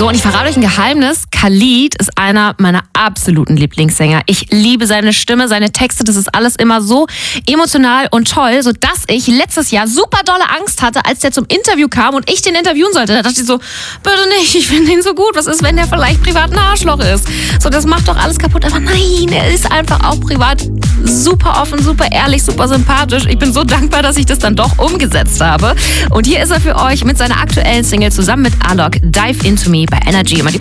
So, und ich verrate euch ein Geheimnis. Khalid ist einer meiner absoluten Lieblingssänger. Ich liebe seine Stimme, seine Texte. Das ist alles immer so emotional und toll, sodass ich letztes Jahr super dolle Angst hatte, als der zum Interview kam und ich den interviewen sollte. Da dachte ich so, bitte nicht, ich finde ihn so gut. Was ist, wenn der vielleicht privat ein Arschloch ist? So, das macht doch alles kaputt. Aber nein, er ist einfach auch privat super offen, super ehrlich, super sympathisch. Ich bin so dankbar, dass ich das dann doch umgesetzt habe. Und hier ist er für euch mit seiner aktuellen Single zusammen mit Alok, Dive Into Me bei Energy. Immer die